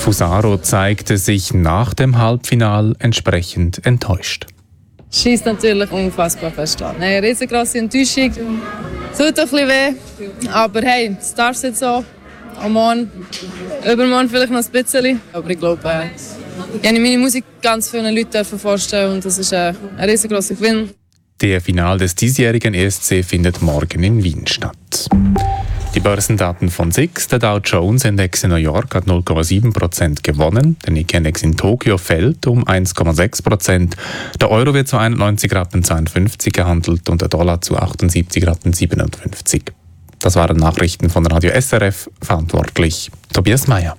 Fusaro zeigte sich nach dem Halbfinale entsprechend enttäuscht. Schießt natürlich unfassbar fest an. Eine riesengroße Enttäuschung. Tut ein bisschen weh. Aber hey, es darf jetzt so. Am Morgen, übermorgen vielleicht noch ein bisschen. Aber ich glaube, ich habe meine Musik ganz vielen Leuten vorstellen und das ist ein riesengroßer Gewinn. Der Finale des diesjährigen ESC findet morgen in Wien statt. Die Börsendaten von SIX, der Dow Jones Index in New York hat 0,7% gewonnen, der Nikkei Index in Tokio fällt um 1,6%, der Euro wird zu 91,52 gehandelt und der Dollar zu 78,57. Das waren Nachrichten von Radio SRF, verantwortlich Tobias Meyer.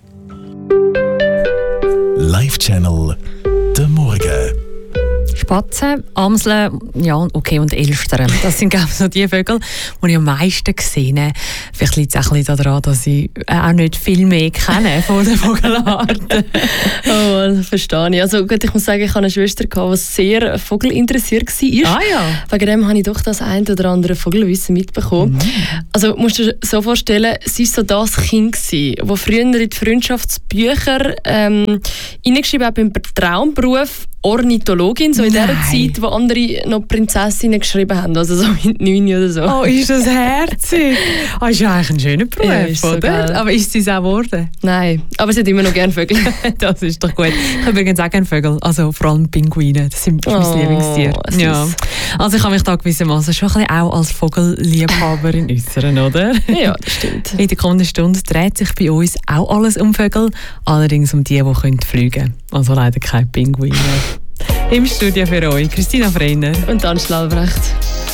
Live-Channel der Morgen. Spatzen, Amseln, ja, okay, und Elstern. Das sind, glaube ich, so die Vögel, die ich am meisten gesehen habe. Vielleicht liegt es auch ein bisschen daran, dass ich auch nicht viel mehr kenne von den Vogelarten. Oh, das verstehe ich. Also gut, ich muss sagen, ich hatte eine Schwester, die sehr vogelinteressiert war. Ah ja. Wegen dem habe ich doch das ein oder andere Vogelwissen mitbekommen. Mhm. Also musst du dir so vorstellen, sie war so das Kind, das früher in die Freundschaftsbücher reingeschrieben hat beim Traumberuf Ornithologin, so in der Zeit, wo andere noch Prinzessinnen geschrieben haben, also so mit 9 oder so. Oh, ist das herzig. Das ist ja eigentlich ein schöner Beruf, ja, oder? So, aber ist sie es auch geworden? Nein, aber sie hat immer noch gerne Vögel. Das ist doch gut. Ich habe übrigens auch gerne Vögel, also vor allem Pinguine. Das sind mein Lieblingstier. Ja. Also ich habe mich da gewissermaßen schon ein bisschen auch als Vogelliebhaberin äußern, oder? Ja, das stimmt. In der kommenden Stunde dreht sich bei uns auch alles um Vögel, allerdings um die fliegen können. Also leider keine Pinguine. Im Studio für euch Christina Freiner und Angela Albrecht.